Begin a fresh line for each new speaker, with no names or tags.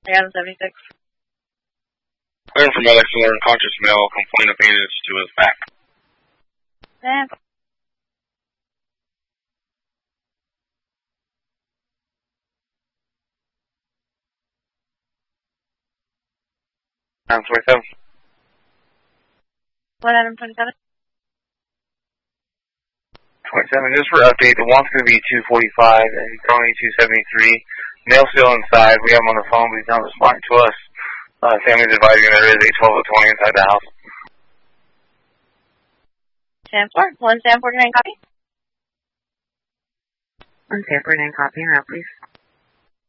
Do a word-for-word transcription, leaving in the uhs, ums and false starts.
Adam seventy-six.
Clearing for medics to learn conscious male complaint of anus to his back.
Yeah.
Adam twenty-seven.
What, Adam twenty-seven?
twenty-seven, just for update, the one's going to be two forty-five and he's only two seventy-three. Male still inside. We have him on the phone, but he's not responding to us. Uh, family's advising there is a twelve to twenty inside the house.
Stanford, one Stanford nine copy.
One Stanford nine copy, and out, please.